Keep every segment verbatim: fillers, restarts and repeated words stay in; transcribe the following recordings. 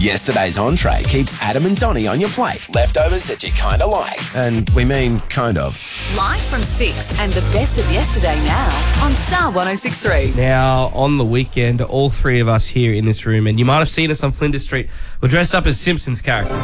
Yesterday's entree keeps Adam and Donnie on your plate. Leftovers that you kind of like. And we mean kind of. Live from six and the best of yesterday now on Star one oh six point three. Now, on the weekend, all three of us here in this room, and you might have seen us on Flinders Street, were dressed up as Simpsons characters.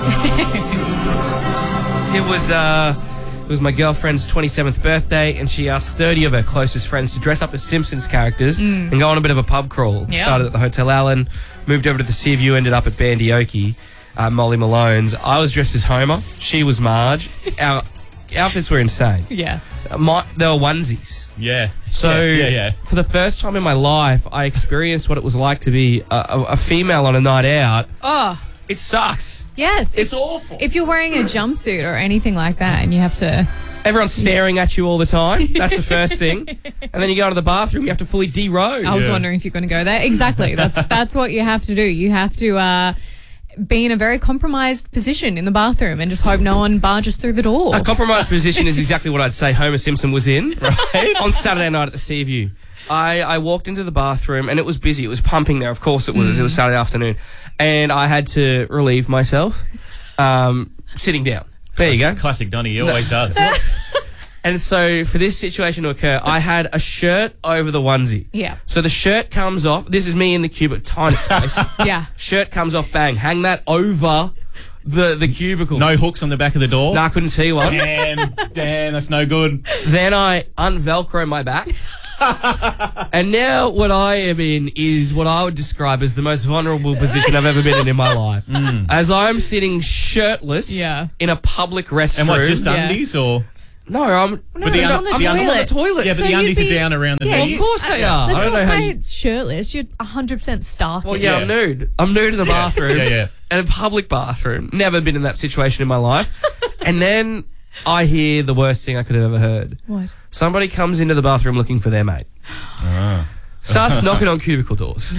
It was uh, it was my girlfriend's twenty-seventh birthday, and she asked thirty of her closest friends to dress up as Simpsons characters mm. and go on a bit of a pub crawl. Yep. Started at the Hotel Allen, moved over to the Sea View, ended up at Bandioki, uh, Molly Malone's. I was dressed as Homer. She was Marge. Our outfits were insane. Yeah. Uh, my, they were onesies. Yeah. So, yeah, yeah, yeah. for the first time in my life, I experienced what it was like to be a, a, a female on a night out. Oh. It sucks. Yes. It's if, awful. If you're wearing a jumpsuit or anything like that and you have to... Everyone's staring at you all the time. That's the first thing. And then you go to the bathroom, you have to fully de-robe. I was yeah. wondering if you're going to go there. Exactly. That's that's what you have to do. You have to uh, be in a very compromised position in the bathroom and just hope no one barges through the door. A compromised position is exactly what I'd say Homer Simpson was in right? on Saturday night at the Sea View. I, I walked into the bathroom and it was busy. It was pumping there. Of course it was. Mm. It was Saturday afternoon. And I had to relieve myself um, sitting down. There you go. Classic Donnie. He always does. And so for this situation to occur, I had a shirt over the onesie. Yeah. So the shirt comes off. This is me in the cubicle, tiny space. Yeah. Shirt comes off, bang. Hang that over the, the cubicle. No hooks on the back of the door? No, I couldn't see one. Damn, damn, that's no good. Then I unvelcro my back. And now what I am in is what I would describe as the most vulnerable position I've ever been in in my life. Mm. As I'm sitting shirtless yeah. in a public restroom. And what, just yeah. undies or...? No, I'm, no, but the I'm, un- I'm the on un- the toilet. Yeah, but so the undies be, are down around the yeah, knees. Of course they are. Let's I don't not know how say you... it's shirtless. You're one hundred percent stark. Well, yeah, yeah, I'm nude. I'm nude in the bathroom. Yeah, yeah. In a public bathroom. Never been in that situation in my life. And then I hear the worst thing I could have ever heard. What? Somebody comes into the bathroom looking for their mate. Oh. Starts knocking on cubicle doors.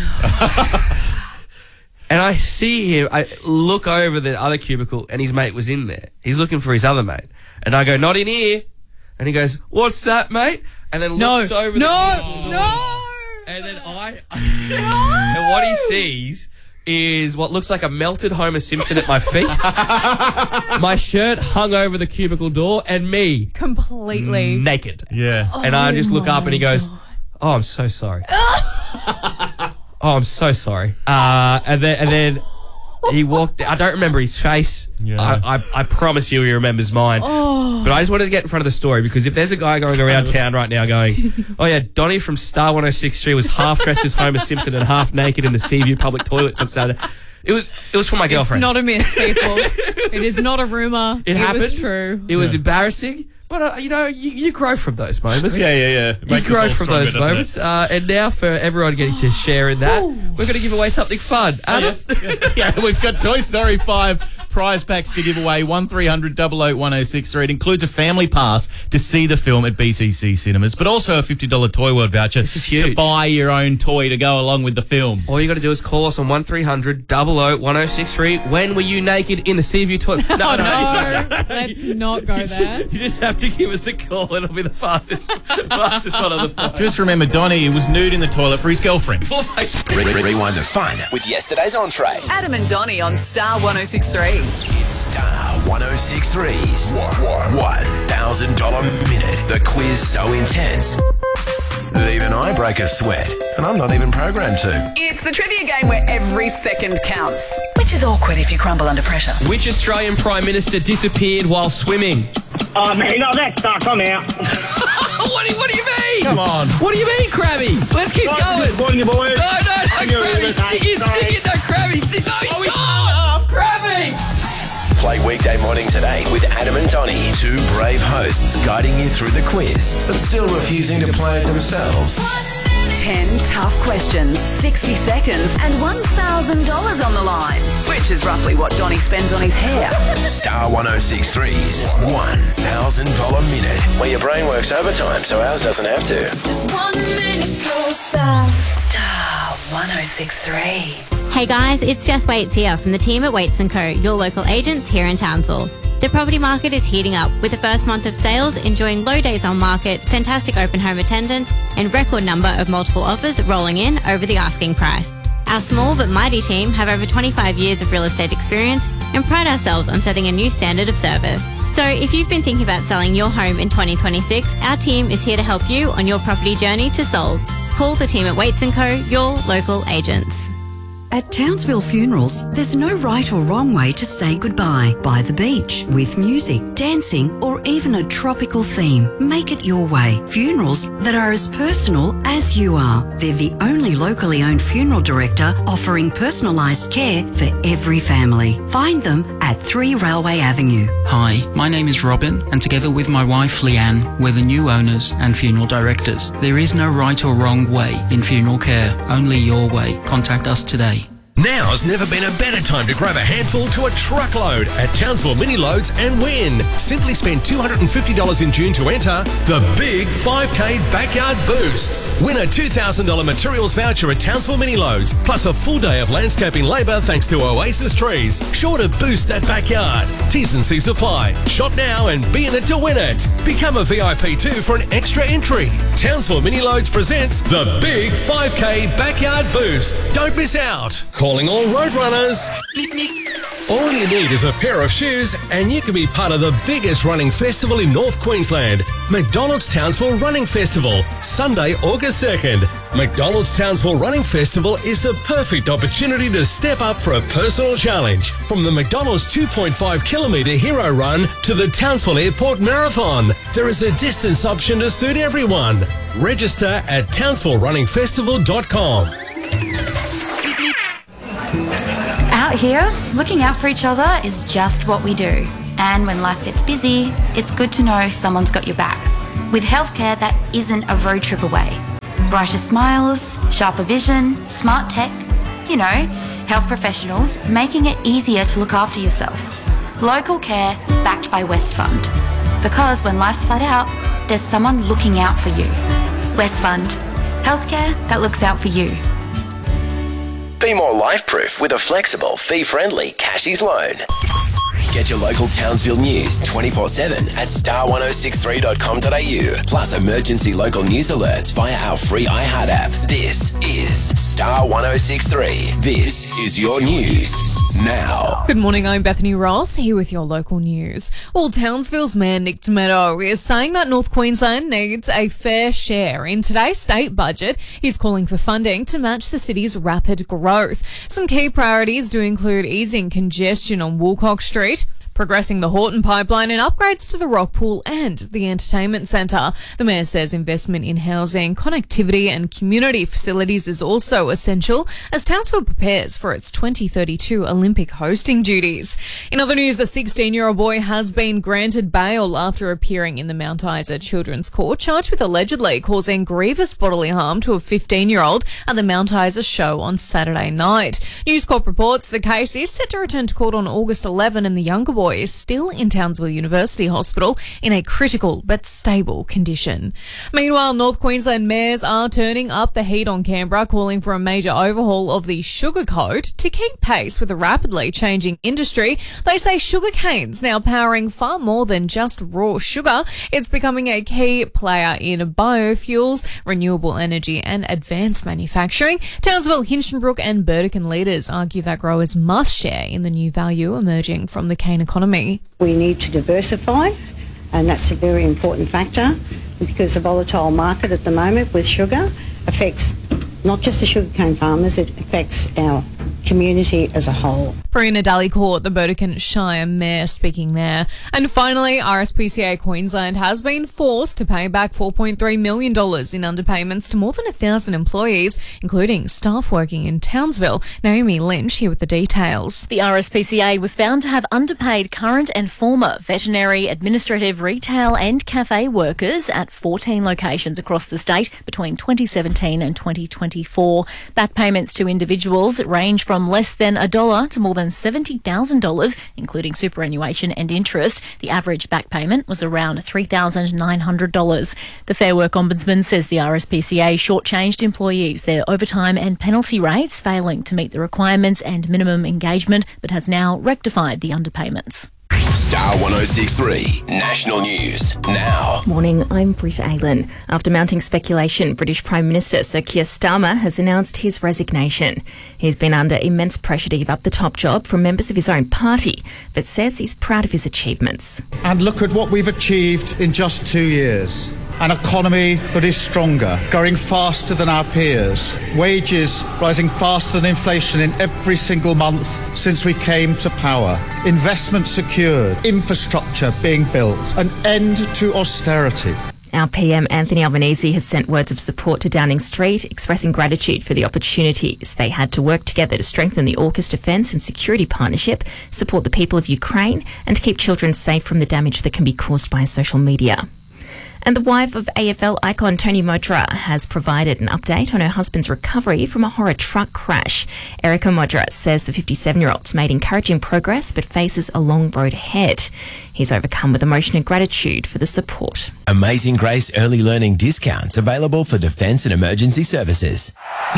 And I see him, I look over the other cubicle and his mate was in there. He's looking for his other mate. And I go, not in here. And he goes, what's that, mate? And then No. looks over No. the No. And then I... And what he sees is what looks like a melted Homer Simpson at my feet. My shirt hung over the cubicle door and me... Completely. naked. Yeah. And I just look up and he goes, oh, I'm so sorry. Oh, I'm so sorry. Uh, and then and then he walked. I don't remember his face. Yeah. I, I I promise you he remembers mine. Oh. But I just wanted to get in front of the story because if there's a guy going around town right now going, oh yeah, Donnie from Star one oh six point three was half dressed as Homer Simpson and half naked in the Sea View public toilets on Saturday. It was it was for my girlfriend. It's not a myth, people. It is not a rumour. It, it happened. was true. It was Yeah. embarrassing. But, uh, you know, you, you grow from those moments. Yeah, yeah, yeah. It You makes us grow all from stronger, those doesn't moments. it? Uh, and now for everyone getting to share in that, we're going to give away something fun. Adam? yeah. yeah, we've got Toy Story five prize packs to give away. one three hundred double oh one oh six three. It includes a family pass to see the film at B C C Cinemas, but also a fifty dollars Toy World voucher This is huge. to buy your own toy to go along with the film. All you got to do is call us on one three hundred double oh one oh six three. When were you naked in the Sea View toilet? No, Oh, no. no. Let's not go there. You just have to give us a call. It'll be the fastest, fastest one on the phone. Just remember, Donnie was nude in the toilet for his girlfriend. Re- re- Rewind the fun with yesterday's entree. Adam and Donnie on Star one oh six point three. It's Star one oh six point three's one thousand dollars minute. The quiz so intense that even I break a sweat, and I'm not even programmed to. It's the trivia game where every second counts, which is awkward if you crumble under pressure. Which Australian Prime Minister disappeared while swimming? Oh, man, no, that's stuck. I'm out. what, do you, what do you mean? Come on. What do you mean, Krabby? Let's keep going. Disappointing you, boys. No, no, no, I knew it Krabby. was, Stick mate. it, Sorry. stick it, no, Krabby. Stick it. Oh, he's gone. Krabby. Play weekday mornings at eight with Adam and Donnie, two brave hosts guiding you through the quiz, but still refusing to play it themselves. Ten tough questions, sixty seconds, and one thousand dollars on the line, which is roughly what Donnie spends on his hair. Star one oh six point three's one thousand dollars minute, where your brain works overtime so ours doesn't have to. One minute goes by. Star one oh six point three. Hey guys, it's Jess Waits here from the team at Waits and Co, your local agents here in Townsville. The property market is heating up with the first month of sales enjoying low days on market, fantastic open home attendance and record number of multiple offers rolling in over the asking price. Our small but mighty team have over twenty-five years of real estate experience and pride ourselves on setting a new standard of service. So if you've been thinking about selling your home in twenty twenty-six, our team is here to help you on your property journey to sold. Call the team at Waits and Co, your local agents. At Townsville Funerals, there's no right or wrong way to say goodbye. By the beach, with music, dancing, or even a tropical theme. Make it your way. Funerals that are as personal as you are. They're the only locally owned funeral director offering personalised care for every family. Find them at three Railway Avenue. Hi, my name is Robin, and together with my wife Leanne, we're the new owners and funeral directors. There is no right or wrong way in funeral care, only your way. Contact us today. Now's never been a better time to grab a handful to a truckload at Townsville Mini Loads and win. Simply spend two hundred fifty dollars in June to enter the Big five K Backyard Boost. Win a two thousand dollars materials voucher at Townsville Mini Loads, plus a full day of landscaping labour thanks to Oasis Trees. Sure to boost that backyard. T's and C's apply. Shop now and be in it to win it. Become a V I P too for an extra entry. Townsville Mini Loads presents the Big five K Backyard Boost. Don't miss out. Calling all road runners. All you need is a pair of shoes and you can be part of the biggest running festival in North Queensland. McDonald's Townsville Running Festival, Sunday, August second. McDonald's Townsville Running Festival is the perfect opportunity to step up for a personal challenge. From the McDonald's two point five kilometre hero run to the Townsville Airport Marathon, there is a distance option to suit everyone. Register at townsville running festival dot com. Out here, looking out for each other is just what we do. And when life gets busy, it's good to know someone's got your back. With healthcare that isn't a road trip away. Brighter smiles, sharper vision, smart tech, you know, health professionals making it easier to look after yourself. Local care backed by West Fund. Because when life's flat out, there's someone looking out for you. West Fund. Healthcare that looks out for you. Be more life-proof with a flexible, fee-friendly Cashies loan. Get your local Townsville news twenty-four seven at star ten sixty-three dot com dot a u. Plus emergency local news alerts via our free iHeart app. This is Star ten sixty-three. This is your news now. Good morning, I'm Bethany Ross, here with your local news. Well, Townsville's Mayor Nick Tometto is saying that North Queensland needs a fair share. In today's state budget, he's calling for funding to match the city's rapid growth. Some key priorities do include easing congestion on Woolcock Street, progressing the Horton pipeline and upgrades to the Rock Pool and the Entertainment Centre. The Mayor says investment in housing, connectivity and community facilities is also essential as Townsville prepares for its twenty thirty-two Olympic hosting duties. In other news, a sixteen-year-old boy has been granted bail after appearing in the Mount Isa Children's Court, charged with allegedly causing grievous bodily harm to a fifteen-year-old at the Mount Isa show on Saturday night. News Corp reports the case is set to return to court on August eleventh and the younger boy is still in Townsville University Hospital in a critical but stable condition. Meanwhile, North Queensland mayors are turning up the heat on Canberra, calling for a major overhaul of the sugar code to keep pace with the rapidly changing industry. They say sugar cane's now powering far more than just raw sugar. It's becoming a key player in biofuels, renewable energy and advanced manufacturing. Townsville, Hinchinbrook and Burdekin leaders argue that growers must share in the new value emerging from the cane economy. We need to diversify, and that's a very important factor because the volatile market at the moment with sugar affects not just the sugarcane farmers, it affects our community as a whole. Farina Dalicourt, the Burdekin Shire Mayor, speaking there. And finally, R S P C A Queensland has been forced to pay back four point three million dollars in underpayments to more than one thousand employees, including staff working in Townsville. Naomi Lynch here with the details. The R S P C A was found to have underpaid current and former veterinary, administrative, retail and cafe workers at fourteen locations across the state between twenty seventeen and twenty twenty-four. Back payments to individuals range from less than a dollar to more than seventy thousand dollars, including superannuation and interest. The average back payment was around three thousand nine hundred dollars. The Fair Work Ombudsman says the R S P C A shortchanged employees their overtime and penalty rates, failing to meet the requirements and minimum engagement, but has now rectified the underpayments. Star one oh six three National News now. Morning, I'm Britt Aylan. After mounting speculation, British Prime Minister Sir Keir Starmer has announced his resignation. He's been under immense pressure to give up the top job from members of his own party, but says he's proud of his achievements. And look at what we've achieved in just two years. An economy that is stronger, growing faster than our peers. Wages rising faster than inflation in every single month since we came to power. Investment secured, infrastructure being built, an end to austerity. Our P M Anthony Albanese has sent words of support to Downing Street, expressing gratitude for the opportunities they had to work together to strengthen the AUKUS defence and security partnership, support the people of Ukraine, and keep children safe from the damage that can be caused by social media. And the wife of A F L icon Tony Modra has provided an update on her husband's recovery from a horror truck crash. Erica Modra says the fifty-seven-year-old's made encouraging progress but faces a long road ahead. He's overcome with emotion and gratitude for the support. Amazing Grace early learning discounts available for defence and emergency services.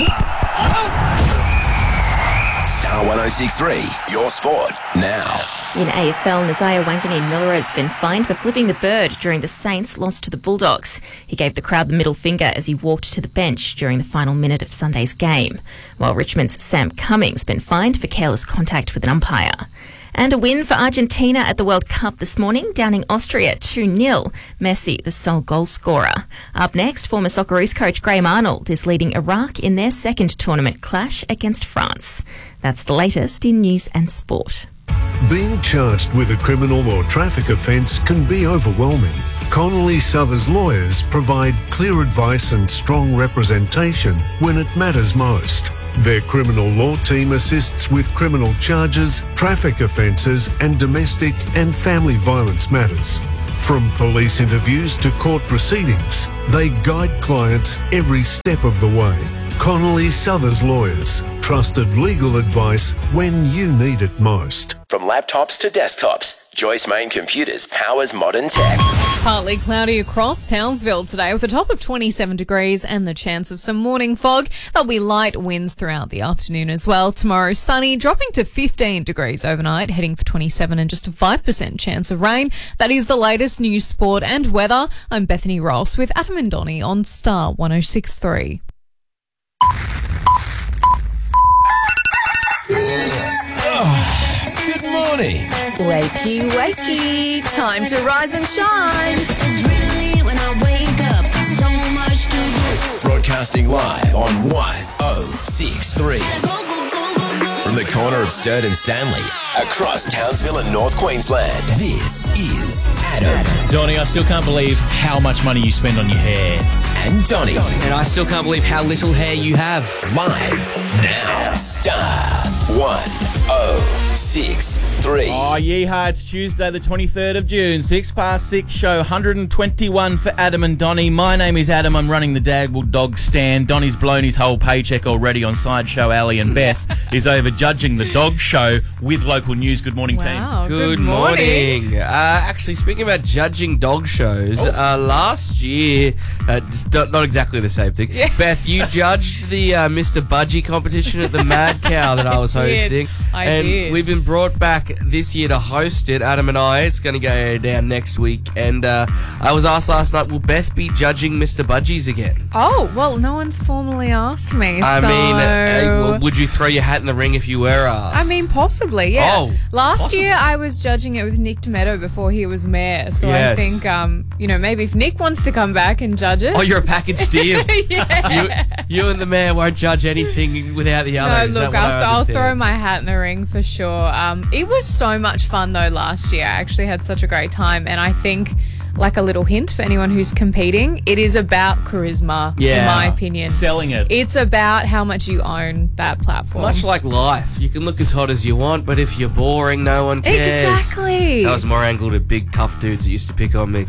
Star one oh six three, your sport now. In A F L, Nazaya Wanganeen-Miller has been fined for flipping the bird during the Saints' loss to the Bulldogs. He gave the crowd the middle finger as he walked to the bench during the final minute of Sunday's game, while Richmond's Sam Cummings has been fined for careless contact with an umpire. And a win for Argentina at the World Cup this morning, downing Austria two nil. Messi, the sole goal scorer. Up next, former Socceroos coach Graham Arnold is leading Iraq in their second tournament clash against France. That's the latest in news and sport. Being charged with a criminal or traffic offence can be overwhelming. Connolly Southers lawyers provide clear advice and strong representation when it matters most. Their criminal law team assists with criminal charges, traffic offences and domestic and family violence matters. From police interviews to court proceedings, they guide clients every step of the way. Connolly Southers Lawyers. Trusted legal advice when you need it most. From laptops to desktops, Joyce Main Computers powers modern tech. Partly cloudy across Townsville today with a top of twenty-seven degrees and the chance of some morning fog. There'll be light winds throughout the afternoon as well. Tomorrow sunny, dropping to fifteen degrees overnight, heading for twenty-seven and just a five percent chance of rain. That is the latest news, sport and weather. I'm Bethany Ross with Adam and Donnie on Star one oh six three. Oh, good morning. Wakey, wakey, time to rise and shine. When I wake up, so much to do. Broadcasting live on one oh six three. From the corner of Sturt and Stanley, across Townsville and North Queensland, this is Adam. Donnie, I still can't believe how much money you spend on your hair. And Donnie. And I still can't believe how little hair you have. Live now. Star one oh six three. Oh, yeehaw, it's Tuesday the twenty-third of June, six past six, show one hundred twenty-one for Adam and Donnie. My name is Adam, I'm running the Dagwood Dog Stand. Donnie's blown his whole paycheck already on Sideshow Alley, and Beth is over judging the dog show with local news. Good morning, wow, team. Good, good morning. morning. Uh, actually, speaking about judging dog shows, oh. uh, last year, uh, just not, not exactly the same thing. Yeah. Beth, you judged the uh, Mister Budgie competition at the Mad Cow that I was I hosting. did. I and did. we've been brought back this year to host it, Adam and I. It's going to go down next week. And uh, I was asked last night, will Beth be judging Mister Budgies again? Oh, well, no one's formally asked me. I so... mean, uh, would you throw your hat in the ring if you were asked? I mean, possibly, yeah. Oh, Last possibly. year, I was judging it with Nick Tometto before he was mayor. So Yes. I think, um, you know, maybe if Nick wants to come back and judge it. Oh, you're a package deal. Yeah. You, you and the mayor won't judge anything without the other. No, Is that look, what I I'll, I'll understand? throw my hat in the ring for sure. Um, it was so much fun, though, last year. I actually had such a great time. And I think, like a little hint for anyone who's competing, it is about charisma, Yeah. in my opinion. Selling it. It's about how much you own that platform. Much like life, you can look as hot as you want, but if you're boring, no one cares. Exactly. That was more angled at big, tough dudes that used to pick on me.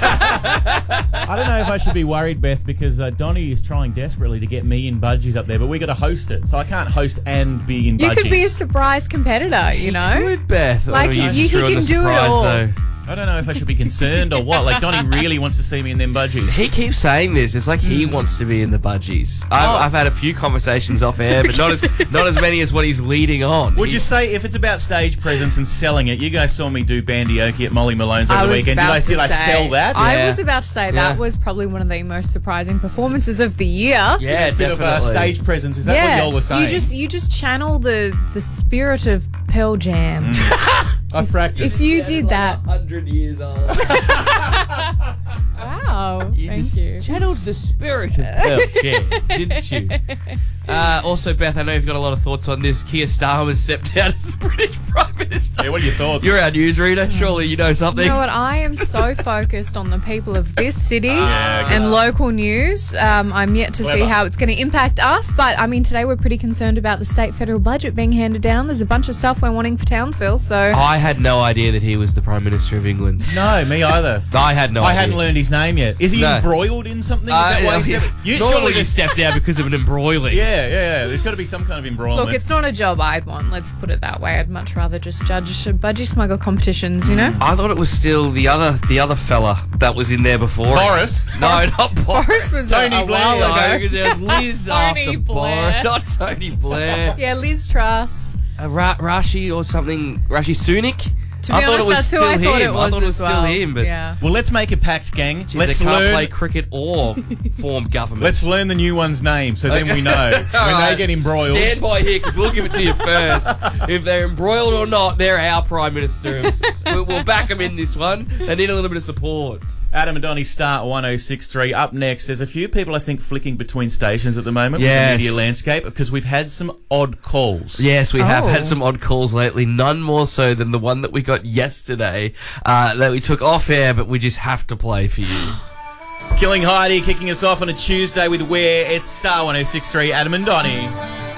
I don't know if I should be worried, Beth, because uh, Donnie is trying desperately to get me in Budgies up there, but we got to host it, so I can't host and be in You Budgies. could be a surprise competitor, you know? Good, Beth. Like, Oh, you, just you ruined can the do it surprise, all. though. I don't know if I should be concerned or what. Like, Donnie really wants to see me in them budgies. He keeps saying this. It's like he wants to be in the budgies. I've, Oh. I've had a few conversations off air, but not as not as many as what he's leading on. Would He- you say if it's about stage presence and selling it? You guys saw me do Bandioki at Molly Malone's over I the was weekend. Did about I to did I say- sell that? I was about to say that Yeah. was probably one of the most surprising performances of the year. Yeah, bit of uh, stage presence. Is that yeah, what y'all were saying? you just you just channel the the spirit of Pearl Jam. I've practiced. If you did that, hundred years old. wow, You thank just you. channeled the spirit of Pearl Jam, didn't you? Uh, also, Beth, I know you've got a lot of thoughts on this. Keir Starmer stepped down as the British Prime Minister. Yeah, what are your thoughts? You're our newsreader. Surely you know something. You know what? I am so focused on the people of this city Yeah, and local news. Um, I'm yet to see Clever. how it's going to impact us. But I mean, today we're pretty concerned about the state federal budget being handed down. There's a bunch of stuff we're wanting for Townsville. So I had no idea that he was the Prime Minister of England. No, me either. I had no I idea. hadn't learned his name yet. Is he No. embroiled in something? Is Uh, that why yeah, he yeah. stepped? You, Normally surely you there's- step down because of an embroiling. Yeah, yeah, yeah. There's got to be some kind of embroilment. look, it's not a job I'd want. Let's put it that way. I'd much rather just judge budgie smuggle competitions. You know. I thought it was still the other the other fella that was in there before. Boris? No, not Boris. Boris was a- Tony a Blair. while ago. No, because there was Liz Tony after Blair. Boris. Not Tony Blair. Yeah, Liz Truss. Uh, Ra- Rashi or something. Rashi Sunak? To be I thought honest, it was that's who still I thought him. it was I thought it was as still well. him, but Yeah. Well, let's make a pact, gang. Jeez, let's they can't learn. play cricket or form government. Let's learn the new one's name, so then we know All when right. they get embroiled. Stand by here because we'll give it to you first. If they're embroiled or not, they're our Prime Minister. we'll, we'll back them in this one. They need a little bit of support. Adam and Donnie start one oh six three. Up next, there's a few people I think flicking between stations at the moment Yes. with the media landscape because we've had some odd calls. Yes, we have Oh. had some odd calls lately. None more so than the one that we got yesterday uh, that we took off air, but we just have to play for you. Killing Heidi, kicking us off on a Tuesday with Where. It's Star one oh six three, Adam and Donnie.